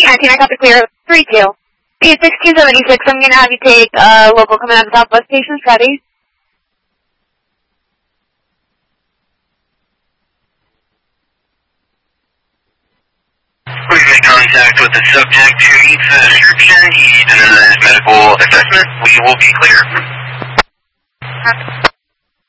antenna copy clear, 3-2. B6276, I'm going to have you take local coming out of Southwest Patients ready. Please make contact with the subject who meets the description. He's in a medical assessment. We will be clear.